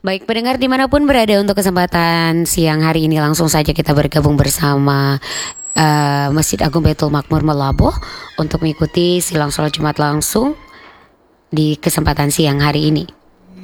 Baik pendengar dimanapun berada, untuk kesempatan siang hari ini langsung saja kita bergabung bersama Masjid Agung Baitul Makmur Meulaboh untuk mengikuti silang sholat Jumat langsung di kesempatan siang hari ini.